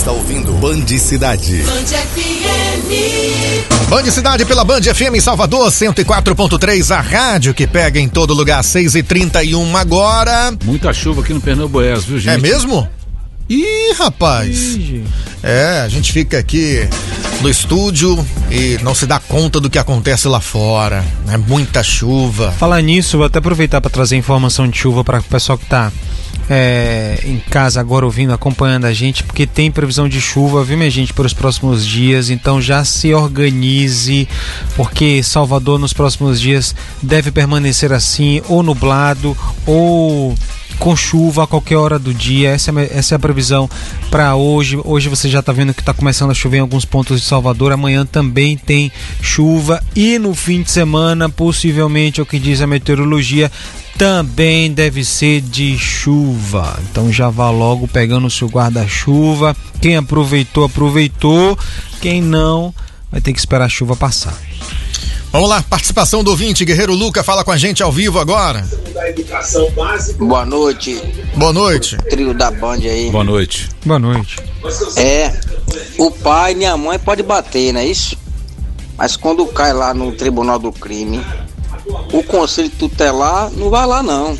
está ouvindo Band Cidade. Band FM. Band Cidade pela Band FM em Salvador, 104.3, a rádio que pega em todo lugar, 6h31 agora. Muita chuva aqui no Pernambués, viu, gente? É mesmo? Ih, rapaz. A gente fica aqui no estúdio e não se dá conta do que acontece lá fora. É muita chuva. Falar nisso, vou até aproveitar para trazer informação de chuva para o pessoal que tá em casa agora ouvindo, acompanhando a gente, porque tem previsão de chuva, viu, minha gente, para os próximos dias. Então já se organize, porque Salvador nos próximos dias deve permanecer assim, ou nublado ou com chuva a qualquer hora do dia. Essa é a previsão para hoje. Hoje você já está vendo que está começando a chover em alguns pontos de Salvador. Amanhã também tem chuva e no fim de semana, possivelmente, é o que diz a meteorologia, também deve ser de chuva. Então já vá logo pegando o seu guarda-chuva. Quem aproveitou. Quem não, vai ter que esperar a chuva passar. Vamos lá, participação do ouvinte, Guerreiro Luca, fala com a gente ao vivo agora. Boa noite. Boa noite. Trio da Band aí. Boa noite. Boa noite. O pai e a mãe pode bater, não é isso? Mas quando cai lá no Tribunal do Crime, o Conselho Tutelar não vai lá, não.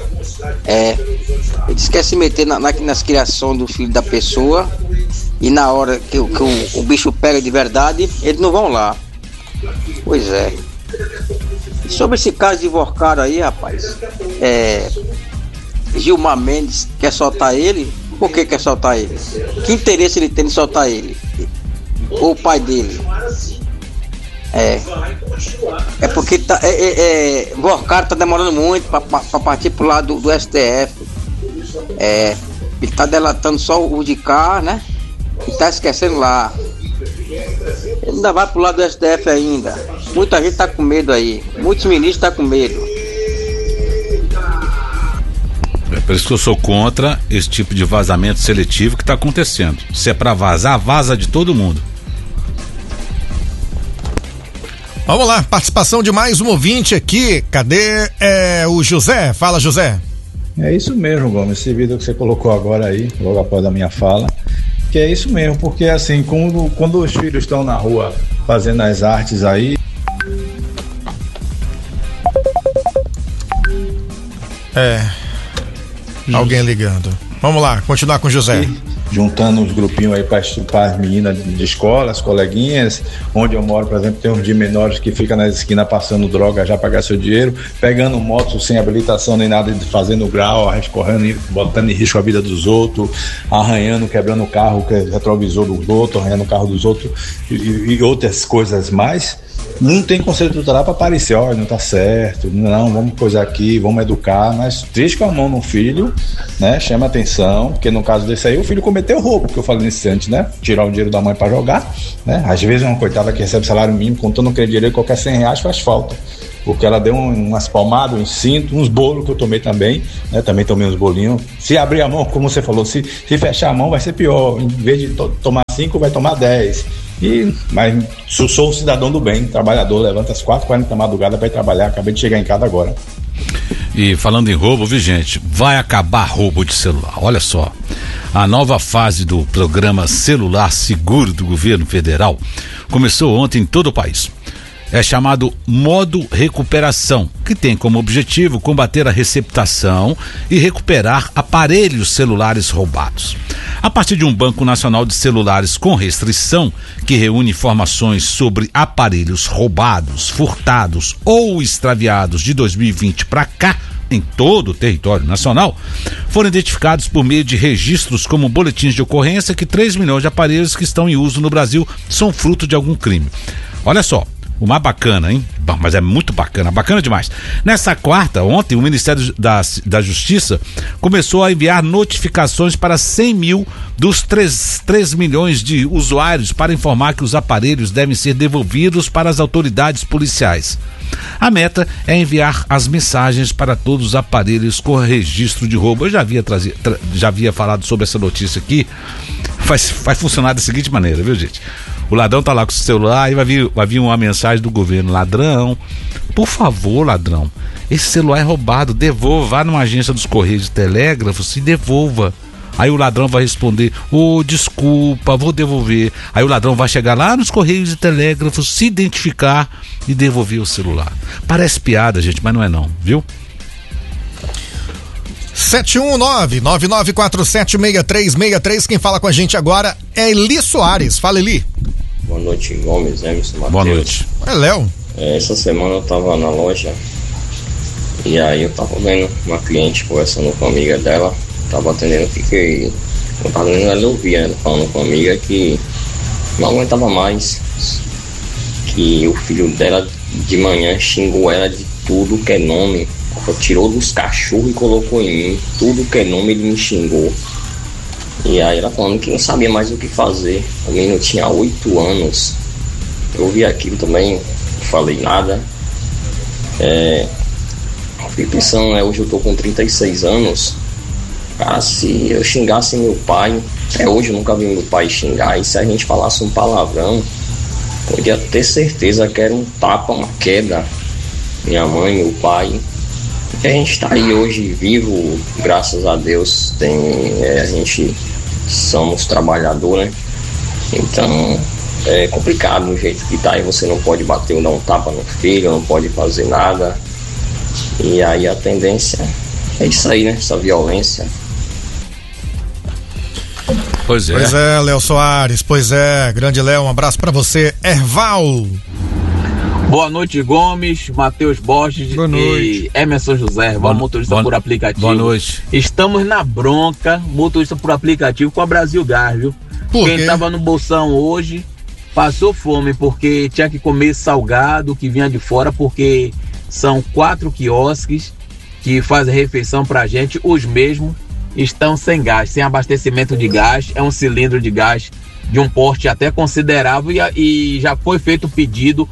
Eles querem se meter nas criações do filho da pessoa, e na hora que o bicho pega de verdade, eles não vão lá. Pois é. E sobre esse caso de Vorcaro aí, rapaz, Gilmar Mendes quer soltar ele. Por que quer soltar ele? Que interesse ele tem em soltar ele? Ou o pai dele? É porque Vorcaro tá demorando muito pra partir pro lado do STF. Ele tá delatando só o de cá, né? E tá esquecendo lá. Ele ainda vai pro lado do STF ainda. Muita gente tá com medo aí. Muitos ministros tá com medo. É por isso que eu sou contra esse tipo de vazamento seletivo que tá acontecendo. Se é pra vazar, vaza de todo mundo. Vamos lá, participação de mais um ouvinte aqui. Cadê o José? Fala, José. É isso mesmo, Gomes. Esse vídeo que você colocou agora aí, logo após a minha fala, que é isso mesmo, porque assim, quando os filhos estão na rua fazendo as artes aí. Alguém ligando. Vamos lá, continuar com o José. Juntando uns grupinhos aí para as meninas de escola, as coleguinhas. Onde eu moro, por exemplo, tem uns de menores que ficam nas esquinas passando droga já pagar seu dinheiro, pegando motos sem habilitação nem nada, fazendo grau, escorrendo, botando em risco a vida dos outros, arranhando, quebrando o carro, retrovisor dos outros, arranhando o carro dos outros e outras coisas mais. Não tem conselho tutelar para aparecer, olha, não tá certo, não, vamos coisar aqui, vamos educar, mas triste com a mão no filho, né, chama atenção, porque no caso desse aí o filho cometeu roubo, que eu falei nesse antes, né, tirar o dinheiro da mãe para jogar, né, às vezes uma coitada que recebe salário mínimo, contando aquele dinheiro, qualquer R$100 faz falta, porque ela deu umas palmadas, uns cintos, uns bolos que eu tomei também, né, também tomei uns bolinhos, se abrir a mão, como você falou, se fechar a mão vai ser pior, em vez de tomar 5 vai tomar 10. Mas sou um cidadão do bem, trabalhador, levanta às 4h40 da madrugada para ir trabalhar, acabei de chegar em casa agora. E falando em roubo, viu, gente, vai acabar roubo de celular. Olha só, a nova fase do programa Celular Seguro do governo federal começou ontem em todo o país. É chamado Modo Recuperação, que tem como objetivo combater a receptação e recuperar aparelhos celulares roubados. A partir de um Banco Nacional de Celulares com restrição, que reúne informações sobre aparelhos roubados, furtados ou extraviados de 2020 para cá, em todo o território nacional, foram identificados por meio de registros como boletins de ocorrência que 3 milhões de aparelhos que estão em uso no Brasil são fruto de algum crime. Olha só, o mais bacana, hein? Mas é muito bacana demais. Nessa quarta, ontem, o Ministério da Justiça começou a enviar notificações para 100 mil dos 3 milhões de usuários para informar que os aparelhos devem ser devolvidos para as autoridades policiais. A meta é enviar as mensagens para todos os aparelhos com registro de roubo. Eu já havia falado sobre essa notícia aqui. Vai funcionar da seguinte maneira, viu, gente? O ladrão tá lá com o celular e vai vir uma mensagem do governo: ladrão, por favor, ladrão, esse celular é roubado, devolva, vá numa agência dos Correios de Telégrafos e devolva. Aí o ladrão vai responder: desculpa, vou devolver. Aí o ladrão vai chegar lá nos Correios e Telégrafos, se identificar e devolver o celular. Parece piada, gente, mas não é não, viu? 719-9947-6363. Quem fala com a gente agora é Eli Soares. Fala, Eli. Boa noite, Gomes, Emerson, Matheus. Boa noite. É, Léo. Essa semana eu tava na loja e aí eu tava vendo uma cliente conversando com a amiga dela. Tava atendendo, eu tava vendo ela ouvir ela falando com a amiga que não aguentava mais, que o filho dela de manhã xingou ela de tudo que é nome. Tirou dos cachorros e colocou em mim. Tudo que é nome ele me xingou. E aí ela falando que não sabia mais o que fazer. O menino tinha 8 anos. Eu vi aquilo também, não falei nada. Fiquei pensando, hoje eu tô com 36 anos. Cara, se eu xingasse meu pai, até hoje eu nunca vi meu pai xingar. E se a gente falasse um palavrão, podia ter certeza que era um tapa, uma queda. Minha mãe, meu pai. A gente tá aí hoje vivo, graças a Deus. A gente somos trabalhadores, né? Então é complicado do jeito que tá aí. Você não pode bater ou dar um tapa no filho, não pode fazer nada. E aí a tendência é isso aí, né? Essa violência. Pois é. Pois é, Léo Soares. Pois é, grande Léo, um abraço pra você. Erval. Boa noite, Gomes, Matheus Borges e Emerson José, motorista por aplicativo. Boa noite. Estamos na bronca, motorista por aplicativo, com a Brasil Gás, viu? Quem tava no bolsão hoje passou fome porque tinha que comer salgado que vinha de fora, porque são 4 quiosques que fazem refeição pra gente, os mesmos estão sem gás, sem abastecimento de gás. É um cilindro de gás de um porte até considerável e já foi feito o pedido.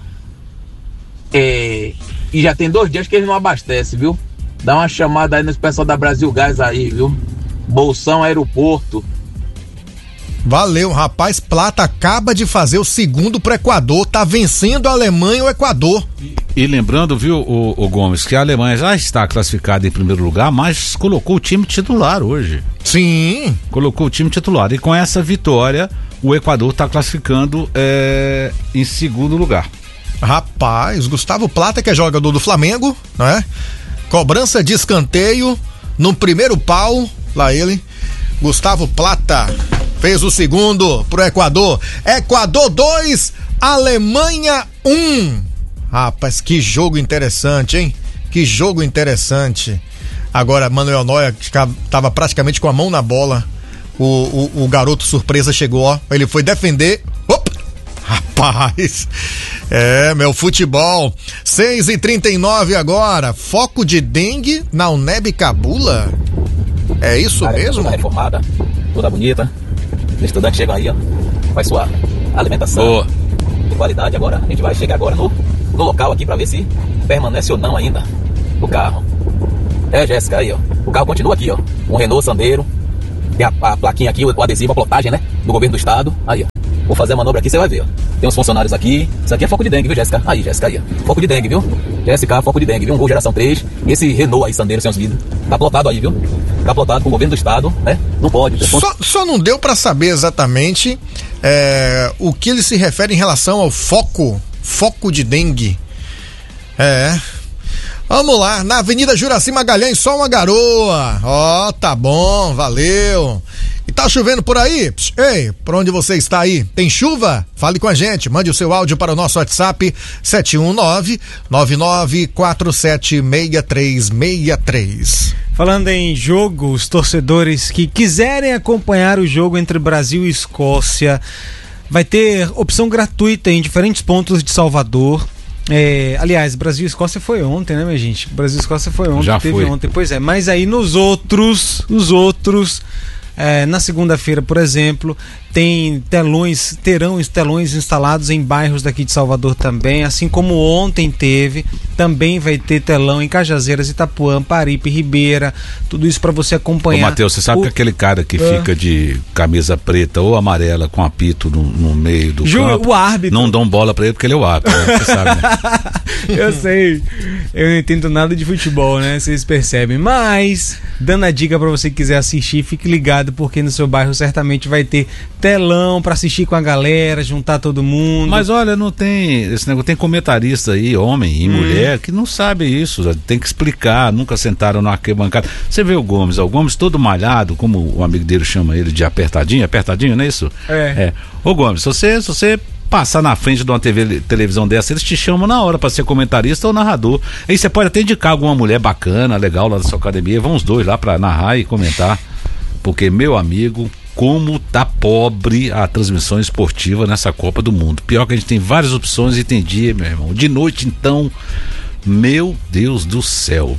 E já tem 2 dias que eles não abastecem, viu? Dá uma chamada aí nos pessoal da Brasil Gás aí, viu? Bolsão Aeroporto. Valeu, rapaz. Plata acaba de fazer o segundo pro Equador, tá vencendo a Alemanha e o Equador. E lembrando, viu, o Gomes, que a Alemanha já está classificada em primeiro lugar, mas colocou o time titular hoje. Sim. Colocou o time titular. E com essa vitória, o Equador está classificando em segundo lugar. Rapaz, Gustavo Plata, que é jogador do Flamengo, não é? Cobrança de escanteio no primeiro pau, lá ele. Gustavo Plata fez o segundo pro Equador. Equador 2, Alemanha 1. Rapaz, que jogo interessante, hein? Que jogo interessante. Agora, Manuel Neuer estava praticamente com a mão na bola. O garoto surpresa chegou, ó. Ele foi defender. Opa! Rapaz, meu futebol. 6h39 agora. Foco de dengue na UNEB Cabula. É isso mesmo? Toda reformada, toda bonita. Os estudantes chegam aí, ó, faz sua alimentação. Boa. De qualidade. Agora a gente vai chegar agora no local aqui pra ver se permanece ou não ainda o carro. Jéssica, aí, ó. O carro continua aqui, ó. Um Renault Sandero. Tem a plaquinha aqui, o adesivo, a plotagem, né? Do governo do estado. Aí, ó. Vou fazer a manobra aqui, você vai ver, ó. Tem uns funcionários aqui. Isso aqui é foco de dengue, viu, Jéssica? Aí, Jéssica, aí, ó. Foco de dengue, viu? Jéssica, foco de dengue, viu? Um Gol geração 3. E esse Renault aí, Sandero, sem os vidros. Tá plotado aí, viu? Tá plotado com o governo do estado, né? Não pode. Só não deu pra saber exatamente o que ele se refere em relação ao foco de dengue. Vamos lá, na Avenida Juraci Magalhães, só uma garoa. Ó, tá bom, valeu. E tá chovendo por aí? Ei, por onde você está aí? Tem chuva? Fale com a gente, mande o seu áudio para o nosso WhatsApp 719-9947-6363. Falando em jogo, os torcedores que quiserem acompanhar o jogo entre Brasil e Escócia, vai ter opção gratuita em diferentes pontos de Salvador. Aliás, Brasil e Escócia foi ontem, né, minha gente? Brasil e Escócia foi ontem, já teve foi. ontem. Pois é, mas aí nos outros, na segunda-feira, por exemplo, terão telões instalados em bairros daqui de Salvador também, assim como ontem também vai ter telão em Cajazeiras, Itapuã, Paripe, Ribeira, tudo isso para você acompanhar. Ô, Matheus, você sabe que aquele cara que fica de camisa preta ou amarela com apito no meio do campo, o árbitro, não dão bola para ele porque ele é o árbitro, né? Você sabe, né? Eu sei, eu não entendo nada de futebol, né? Vocês percebem, mas dando a dica para você que quiser assistir, fique ligado, cuidado, porque no seu bairro certamente vai ter telão pra assistir com a galera, juntar todo mundo. Mas olha, não tem esse negócio, tem comentarista aí, homem e mulher, que não sabe isso, tem que explicar, nunca sentaram na arquibancada. Você vê o Gomes todo malhado, como o amigo dele chama ele de apertadinho, não é isso? Ô Gomes, se você passar na frente de uma televisão dessa, eles te chamam na hora pra ser comentarista ou narrador. Aí você pode até indicar alguma mulher bacana, legal lá da sua academia, vão os dois lá pra narrar e comentar, porque, meu amigo, como tá pobre a transmissão esportiva nessa Copa do Mundo. Pior que a gente tem várias opções e tem dia, meu irmão. De noite, então, meu Deus do céu.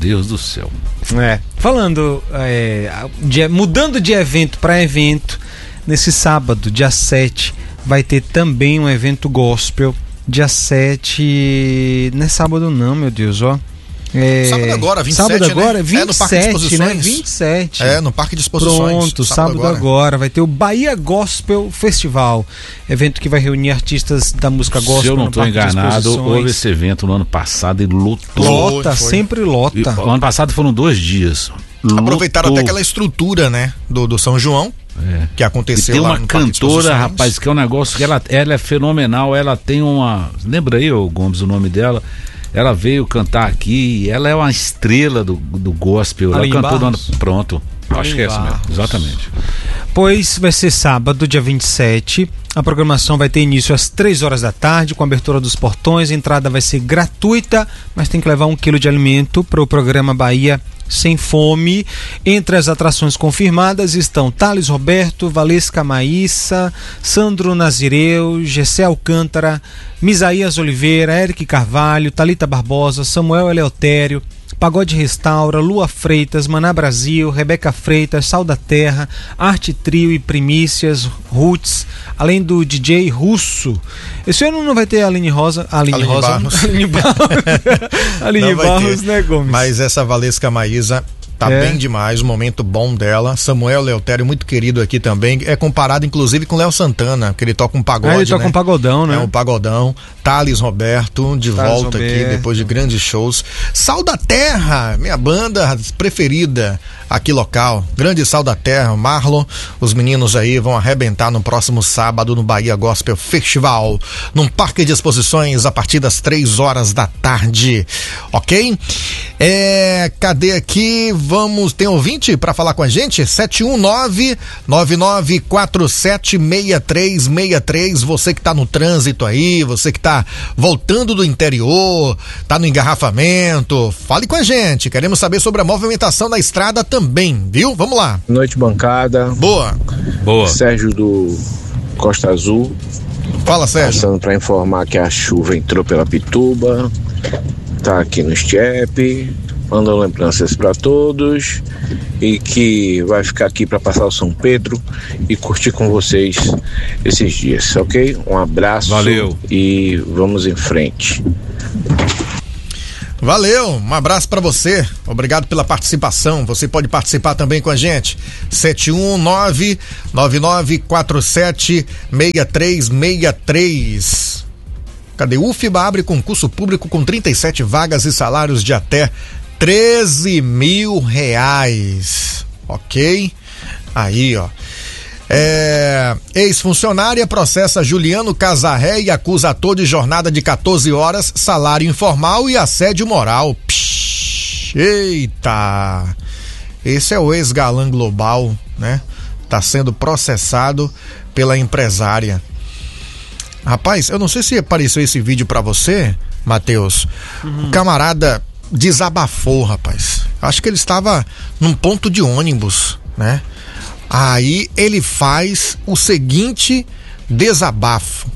Falando, mudando de evento para evento, nesse sábado, dia 7, vai ter também um evento gospel. Dia 7, não é sábado não, meu Deus, ó. Sábado agora, 27, sábado agora, né? 27, no Parque de Exposições. Né? 27. No Parque de Exposições. Pronto, sábado agora vai ter o Bahia Gospel Festival, evento que vai reunir artistas da música gospel. Se eu não estou enganado, houve esse evento no ano passado e lotou. Sempre lota. E, ano passado foram 2 dias. Aproveitaram até aquela estrutura, né, do São João, que aconteceu lá no Parque de Tem uma cantora, Exposições. rapaz, que é um negócio que ela é fenomenal, ela tem uma... Lembra aí, ô Gomes, o nome dela? Ela veio cantar aqui, ela é uma estrela do gospel. Ela cantou no ano... Pronto, acho que é essa mesmo, exatamente. Pois vai ser sábado, dia 27. A programação vai ter início às 3 horas da tarde, com a abertura dos portões. A entrada vai ser gratuita, mas tem que levar 1 quilo de alimento para o programa Bahia Sem Fome. Entre as atrações confirmadas estão Thales Roberto, Valesca Maíssa, Sandro Nazireu, Gessé Alcântara, Misaías Oliveira, Eric Carvalho, Thalita Barbosa, Samuel Eleutério, Pagode Restaura, Lua Freitas, Maná Brasil, Rebeca Freitas, Sal da Terra, Arte Trio e Primícias, Roots, além do DJ Russo. Esse ano não vai ter a Aline Barros. Aline Barros, né, Gomes? Mas essa Valesca Maísa tá bem demais, um momento bom dela. Samuel Eleutério, muito querido aqui também, é comparado inclusive com Léo Santana, que ele toca um pagode, ele toca um pagodão, né? É um pagodão. Thales Roberto, volta aqui, depois de grandes shows. Sal da Terra, minha banda preferida aqui local. Grande Sal da Terra, Marlon, os meninos aí vão arrebentar no próximo sábado no Bahia Gospel Festival, num parque de exposições a partir das 3 horas da tarde, ok? Cadê aqui? Tem ouvinte para falar com a gente? 719-9947-6363. Você que tá no trânsito aí, você que tá voltando do interior, tá no engarrafamento, fale com a gente. Queremos saber sobre a movimentação da estrada também, viu? Vamos lá. Noite, bancada. Boa. Sérgio do Costa Azul. Fala, Sérgio. Passando para informar que a chuva entrou pela Pituba, tá aqui no Estepe. Mandam lembranças para todos e que vai ficar aqui para passar o São Pedro e curtir com vocês esses dias, ok? Um abraço. Valeu. E vamos em frente. Valeu, um abraço para você, obrigado pela participação. Você pode participar também com a gente, 719-9947-6363. Cadê? UFBA abre concurso público com 37 vagas e salários de até R$13 mil, ok? Aí, ó. Ex-funcionária processa Juliano Casarré e acusa ator de jornada de 14 horas, salário informal e assédio moral. Eita! Esse é o ex-galã global, né? Tá sendo processado pela empresária. Rapaz, eu não sei se apareceu esse vídeo pra você, Matheus. O camarada desabafou, rapaz. Acho que ele estava num ponto de ônibus, né? Aí ele faz o seguinte desabafo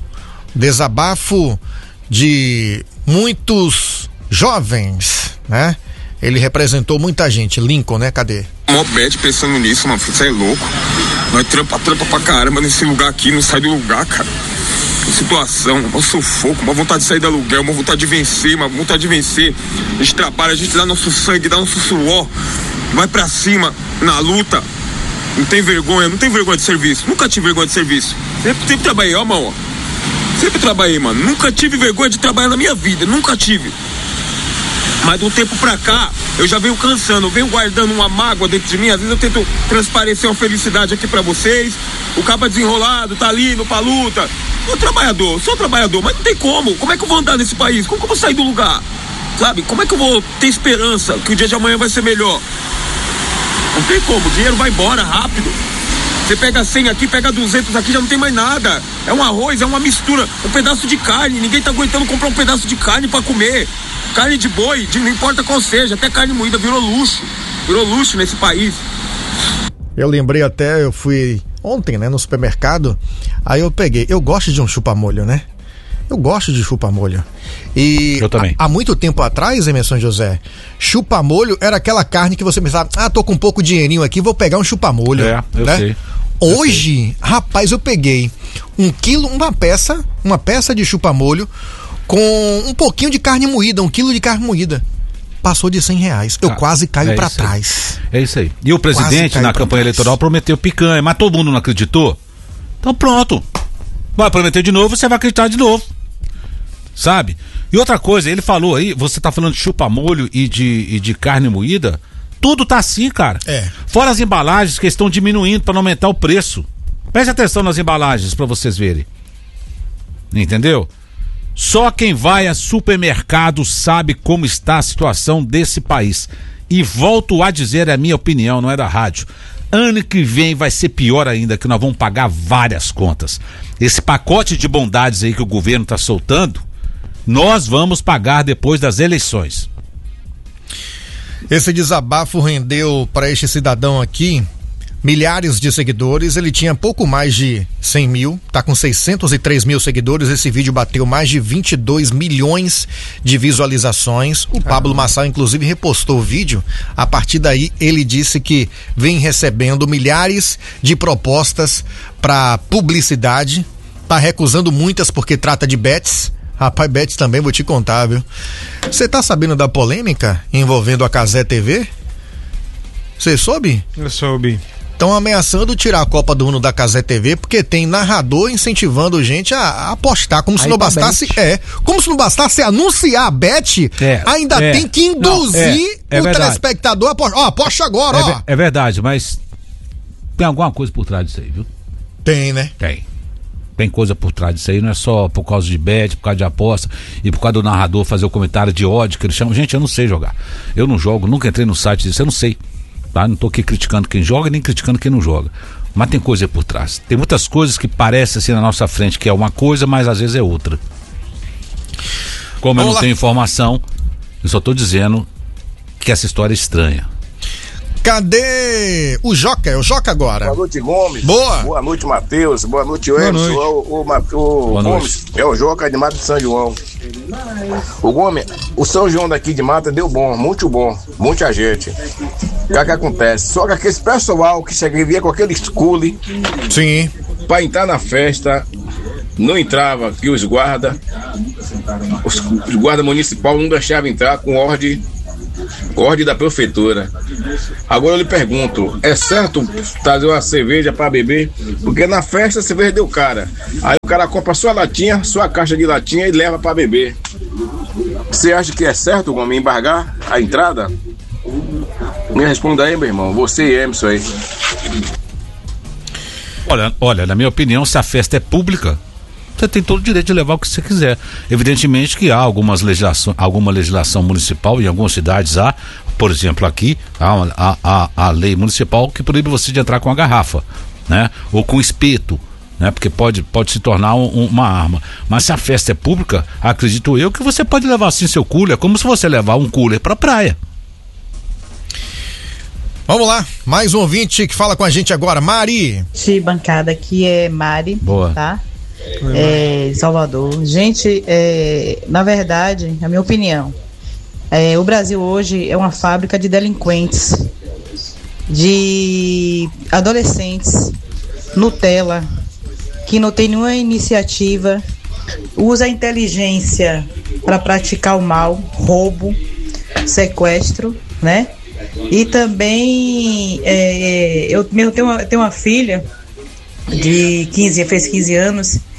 de muitos jovens, né? Ele representou muita gente. Lincoln, né? Cadê? Mó bad pensando nisso, mano. Você é louco. Nós trampa pra caramba nesse lugar aqui, não sai do lugar, cara. Situação, um sufoco, uma vontade de sair do aluguel, uma vontade de vencer, A gente trabalha, a gente dá nosso sangue, dá nosso suor, vai pra cima, na luta. Não tem vergonha de serviço. Nunca tive vergonha de serviço. Sempre trabalhei, ó, mano. Sempre trabalhei, mano. Nunca tive vergonha de trabalhar na minha vida, nunca tive. Mas de um tempo pra cá, eu já venho cansando, eu venho guardando uma mágoa dentro de mim. Às vezes eu tento transparecer uma felicidade aqui pra vocês. O caba desenrolado, tá ali, no pra luta. Sou trabalhador, mas não tem como. Como é que eu vou andar nesse país? Como que eu vou sair do lugar? Sabe? Como é que eu vou ter esperança que o dia de amanhã vai ser melhor? Não tem como, o dinheiro vai embora rápido. Você pega 100 aqui, pega 200 aqui, já não tem mais nada. É um arroz, é uma mistura, um pedaço de carne. Ninguém tá aguentando comprar um pedaço de carne pra comer. Carne de boi, não importa qual seja, até carne moída virou luxo nesse país. Eu lembrei até, eu fui ontem, né, no supermercado, aí eu gosto de um chupa-molho, né? Eu gosto de chupa-molho. E eu também. Há muito tempo atrás, Emerson José, chupa-molho era aquela carne que você pensava, tô com um pouco de dinheirinho aqui, vou pegar um chupa-molho. Eu né? sei. Hoje, rapaz, eu peguei 1 quilo, uma peça de chupa-molho com um pouquinho de carne moída, 1 quilo de carne moída. Passou de R$100. Eu quase caio pra trás. É isso aí. E o presidente, na campanha eleitoral, prometeu picanha, mas todo mundo não acreditou. Então pronto. Vai prometer de novo, você vai acreditar de novo. Sabe? E outra coisa, ele falou aí, você tá falando de chupa-molho e de carne moída, tudo tá assim, cara. Fora as embalagens que estão diminuindo para não aumentar o preço. Preste atenção nas embalagens para vocês verem. Entendeu? Só quem vai a supermercado sabe como está a situação desse país. E volto a dizer, é a minha opinião, não é da rádio. Ano que vem vai ser pior ainda, que nós vamos pagar várias contas. Esse pacote de bondades aí que o governo está soltando, nós vamos pagar depois das eleições. Esse desabafo rendeu para este cidadão aqui milhares de seguidores. Ele tinha pouco mais de 100 mil, tá com 603 mil seguidores. Esse vídeo bateu mais de 22 milhões de visualizações. O Pablo Marçal inclusive repostou o vídeo. A partir daí ele disse que vem recebendo milhares de propostas para publicidade, tá recusando muitas porque trata de bets. Rapaz, bets também vou te contar, viu? Você tá sabendo da polêmica envolvendo a Cazé TV? Você soube? Eu soube. Estão ameaçando tirar a Copa do Mundo da Cazé TV porque tem narrador incentivando gente a apostar, como se não bastasse. Como se não bastasse anunciar a bet, ainda tem que induzir o telespectador a apostar. Aposta agora, É verdade, mas tem alguma coisa por trás disso aí, viu? Tem, né? Tem coisa por trás disso aí, não é só por causa de bet, por causa de aposta e por causa do narrador fazer o comentário de ódio que eles chamam. Gente, eu não sei jogar. Eu não jogo, nunca entrei no site disso, eu não sei. Tá? Não tô aqui criticando quem joga nem criticando quem não joga, mas tem coisa por trás, tem muitas coisas que parecem assim na nossa frente que é uma coisa, mas às vezes é outra. Como eu não tenho informação, eu só tô dizendo que essa história é estranha. Cadê o Joca? É o Joca agora. Boa noite, Gomes. Boa Noite, Matheus. Boa noite, Emerson. O Gomes é o Joca de Mata de São João. O Gomes, o São João daqui de Mata deu bom, muita gente. O que acontece? Só que aquele pessoal que chega e via com aquele escule, sim, pra entrar na festa, não entrava, que os guarda municipal não deixavam entrar com ordem da prefeitura. Agora eu lhe pergunto, é certo trazer uma cerveja para beber? Porque na festa a cerveja deu cara. Aí o cara compra sua latinha, sua caixa de latinha e leva para beber. Você acha que é certo o homem embargar a entrada? Me responda aí, meu irmão. Você e Emerson aí. Olha, na minha opinião, se a festa é pública, você tem todo o direito de levar o que você quiser. Evidentemente que há alguma legislação municipal, em algumas cidades há, por exemplo, aqui, há a lei municipal que proíbe você de entrar com a garrafa, né? Ou com espeto, né? Porque pode se tornar uma arma. Mas se a festa é pública, acredito eu que você pode levar assim seu cooler, como se você levar um cooler pra praia. Vamos lá, mais um ouvinte que fala com a gente agora, Mari. Bancada, aqui é Mari. Boa. Tá? Salvador. Gente, na verdade, a minha opinião, o Brasil hoje é uma fábrica de delinquentes, de adolescentes, Nutella, que não tem nenhuma iniciativa, usa a inteligência para praticar o mal, roubo, sequestro, né? E também eu tenho uma filha de fez 15 anos,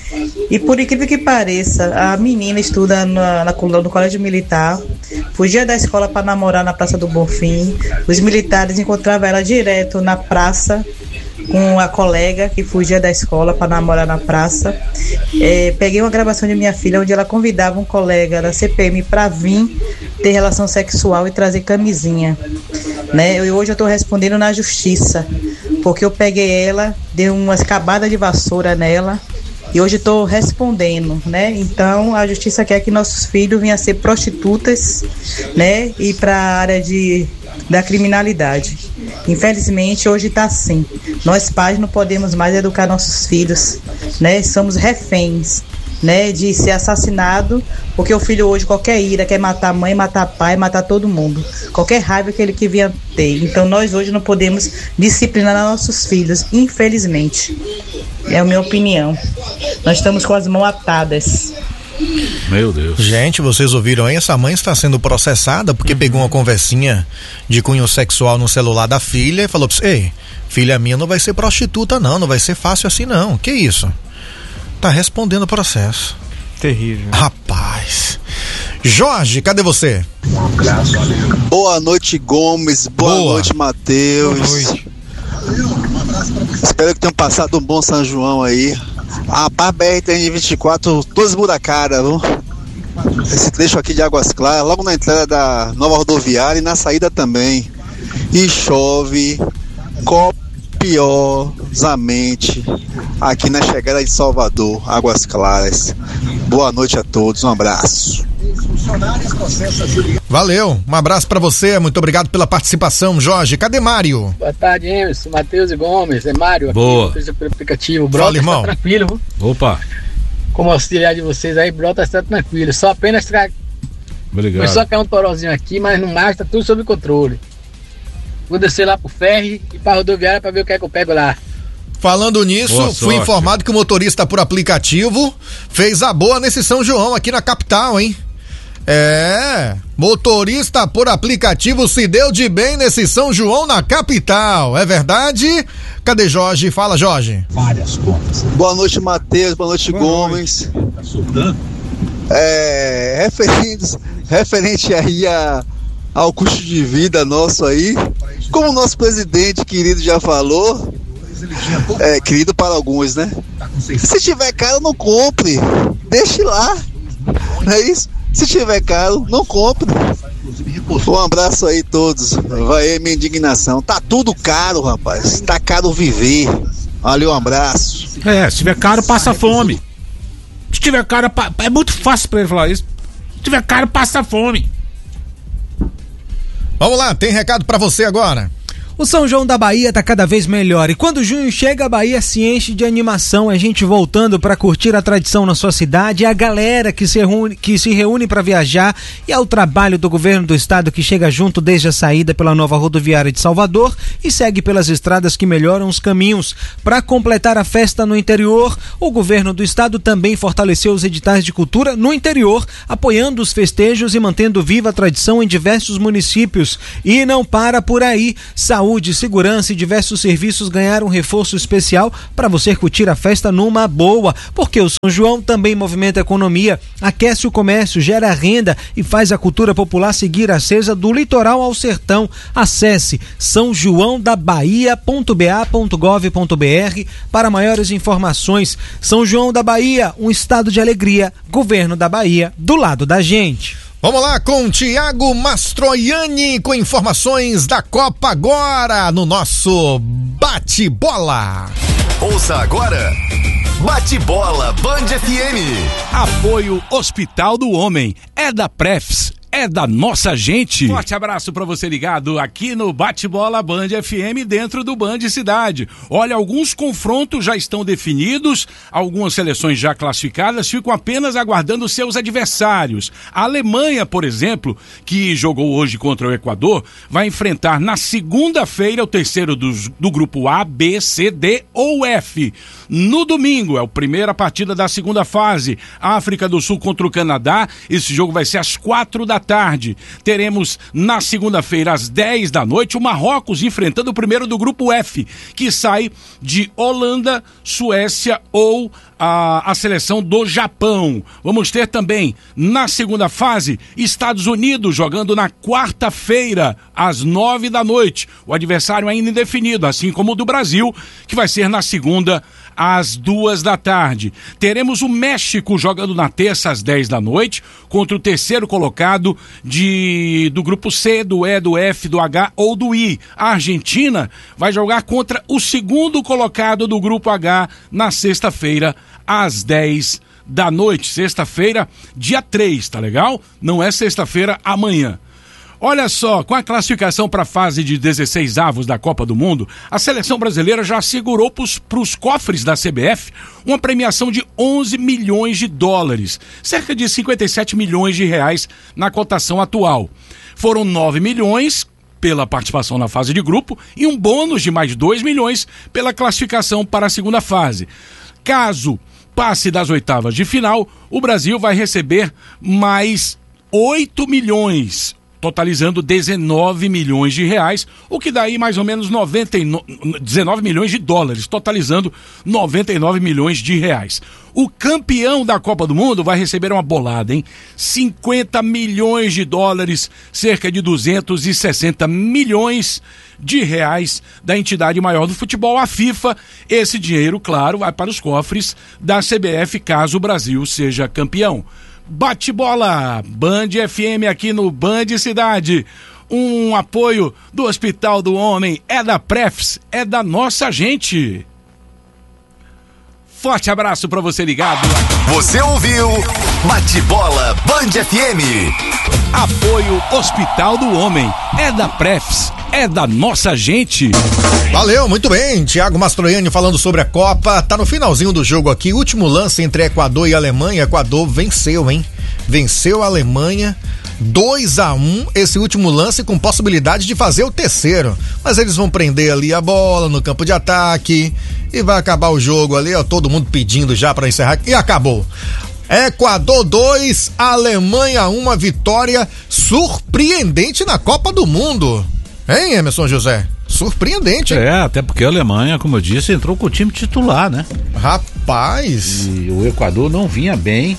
E por incrível que pareça, a menina estuda no colégio militar, fugia da escola para namorar na Praça do Bonfim. Os militares encontravam ela direto na praça com a colega que fugia da escola para namorar na praça. Peguei uma gravação de minha filha onde ela convidava um colega da CPM para vir ter relação sexual e trazer camisinha, né? E hoje eu estou respondendo na justiça, porque eu peguei ela, dei umas cabadas de vassoura nela e hoje estou respondendo, né? Então a justiça quer que nossos filhos venham a ser prostitutas, né? E para a área da criminalidade. Infelizmente hoje está assim. Nós pais não podemos mais educar nossos filhos, né? Somos reféns, né? De ser assassinado, porque o filho hoje qualquer ira quer matar a mãe, matar pai, matar todo mundo. Qualquer raiva que ele que venha ter. Então nós hoje não podemos disciplinar nossos filhos, infelizmente. É a minha opinião. Nós estamos com as mãos atadas. Meu Deus. Gente, vocês ouviram aí? Essa mãe está sendo processada porque pegou uma conversinha de cunho sexual no celular da filha e falou: ei, filha minha não vai ser prostituta não vai ser fácil assim não. Que isso? Tá respondendo o processo. Terrível. Rapaz. Jorge, cadê você? Boa noite, Gomes. Boa noite, Matheus. Boa noite. Espero que tenham passado um bom São João aí. A BR-324, todos esburacada, viu? Esse trecho aqui de Águas Claras, logo na entrada da nova rodoviária e na saída também. E chove copiosamente aqui na chegada de Salvador, Águas Claras. Boa noite a todos, um abraço. Valeu, um abraço pra você, muito obrigado pela participação, Jorge. Cadê Mário? Boa tarde, Emerson, Matheus e Gomes, é Mário. Boa. Aqui pelo aplicativo. Brota, fala, irmão. Está tranquilo. Opa. Como auxiliar de vocês aí, Brota está tranquilo. Só apenas Obrigado. Começou a cair um torozinho aqui, mas no mar está tudo sob controle. Vou descer lá pro ferry e pra rodoviária pra ver o que é que eu pego lá. Falando nisso, fui informado que o motorista por aplicativo fez a boa nesse São João aqui na capital, hein? Motorista por aplicativo se deu de bem nesse São João na capital, é verdade? Cadê Jorge? Fala, Jorge. Várias contas. Boa noite, Matheus, boa noite, Gomes. Tá soltando? Referente aí ao custo de vida nosso aí, como o nosso presidente querido já falou, querido para alguns, né? Se tiver caro, não compre, deixe lá, não é isso? Se tiver caro, não compre. Um abraço aí todos. Vai aí minha indignação. Tá tudo caro, rapaz. Tá caro viver. Valeu, um abraço. Se tiver caro, passa fome. Se tiver caro, é muito fácil pra ele falar isso. Se tiver caro, passa fome. Vamos lá, tem recado pra você agora. O São João da Bahia tá cada vez melhor e quando junho chega a Bahia se enche de animação, a gente voltando para curtir a tradição na sua cidade, a galera que se reúne para viajar e ao trabalho do governo do estado que chega junto desde a saída pela nova rodoviária de Salvador e segue pelas estradas que melhoram os caminhos. Para completar a festa no interior, o governo do estado também fortaleceu os editais de cultura no interior, apoiando os festejos e mantendo viva a tradição em diversos municípios. E não para por aí, saúde, segurança e diversos serviços ganharam um reforço especial para você curtir a festa numa boa, porque o São João também movimenta a economia, aquece o comércio, gera renda e faz a cultura popular seguir acesa do litoral ao sertão. Acesse sãojoaodabahia.ba.gov.br para maiores informações. São João da Bahia, um estado de alegria, governo da Bahia, do lado da gente. Vamos lá com Tiago Mastroianni com informações da Copa agora no nosso Bate-Bola. Ouça agora Bate-Bola Band FM. Apoio Hospital do Homem, é da Prefs, é da nossa gente. Forte abraço pra você ligado aqui no Bate-Bola Band FM dentro do Band Cidade. Olha, alguns confrontos já estão definidos, algumas seleções já classificadas ficam apenas aguardando seus adversários. A Alemanha, por exemplo, que jogou hoje contra o Equador, vai enfrentar na segunda-feira o terceiro do grupo A, B, C, D ou F. No domingo, é a primeira partida da segunda fase, África do Sul contra o Canadá. Esse jogo vai ser às 4 da tarde, teremos na segunda-feira, às 10 da noite, o Marrocos enfrentando o primeiro do grupo F, que sai de Holanda, Suécia ou a seleção do Japão. Vamos ter também, na segunda fase, Estados Unidos jogando na quarta-feira, às 9 da noite. O adversário ainda indefinido, assim como o do Brasil, que vai ser na segunda, às 2 da tarde. Teremos o México jogando na terça, às 10 da noite, contra o terceiro colocado do grupo C, do E, do F, do H ou do I. A Argentina vai jogar contra o segundo colocado do grupo H na sexta-feira, às 10 da noite. Sexta-feira, dia 3, tá legal? Não é sexta-feira, amanhã. Olha só, com a classificação para a fase de 16avos da Copa do Mundo, a seleção brasileira já assegurou para os cofres da CBF uma premiação de 11 milhões de dólares, cerca de 57 milhões de reais na cotação atual. Foram 9 milhões pela participação na fase de grupo e um bônus de mais 2 milhões pela classificação para a segunda fase. Caso passe das oitavas de final, o Brasil vai receber mais 8 milhões, totalizando 19 milhões de reais, o que dá aí mais ou menos 19 milhões de dólares, totalizando 99 milhões de reais. O campeão da Copa do Mundo vai receber uma bolada, hein? 50 milhões de dólares, cerca de 260 milhões de reais da entidade maior do futebol, a FIFA. Esse dinheiro, claro, vai para os cofres da CBF, caso o Brasil seja campeão. Bate-bola, Band FM aqui no Band Cidade. Um apoio do Hospital do Homem, é da Prefs, é da nossa gente. Forte abraço pra você ligado. Você ouviu Bate-bola Band FM. Apoio Hospital do Homem, é da Prefs, é da nossa gente. Valeu, muito bem. Thiago Mastroianni falando sobre a Copa. Tá no finalzinho do jogo aqui. Último lance entre Equador e Alemanha. Equador venceu, hein? Venceu a Alemanha 2-1. Esse último lance com possibilidade de fazer o terceiro. Mas eles vão prender ali a bola no campo de ataque e vai acabar o jogo ali, ó. Todo mundo pedindo já pra encerrar. E acabou. Equador 2, Alemanha 1, uma vitória surpreendente na Copa do Mundo. Hein, Emerson José? Surpreendente, hein? Até porque a Alemanha, como eu disse, entrou com o time titular, né? Rapaz! E o Equador não vinha bem.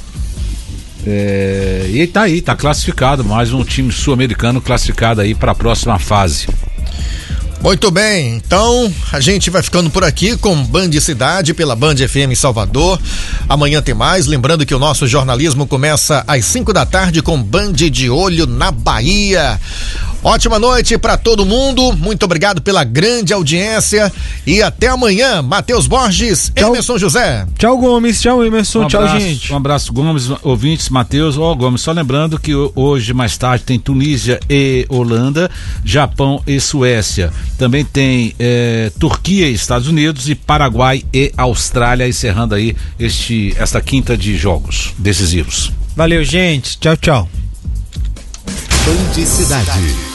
E tá aí, tá classificado. Mais um time sul-americano classificado aí para a próxima fase. Muito bem, então a gente vai ficando por aqui com Band Cidade pela Band FM Salvador. Amanhã tem mais, lembrando que o nosso jornalismo começa às 5 da tarde com Band de Olho na Bahia. Ótima noite para todo mundo, muito obrigado pela grande audiência e até amanhã. Matheus Borges, tchau. Emerson José. Tchau, Gomes, tchau, Emerson, tchau, gente. Um abraço, Gomes, ouvintes, Matheus. Gomes, só lembrando que hoje, mais tarde, tem Tunísia e Holanda, Japão e Suécia. Também tem Turquia e Estados Unidos e Paraguai e Austrália, encerrando aí esta quinta de jogos decisivos. Valeu, gente. Tchau, tchau. Band Cidade.